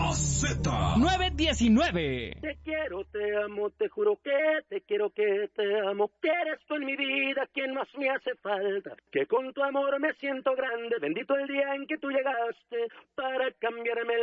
Z. 919. Te quiero, te amo, te juro que te quiero, que te amo, que eres tú en mi vida quien más me hace falta, que con tu amor me siento grande, bendito el día en que tú llegaste para cambiarme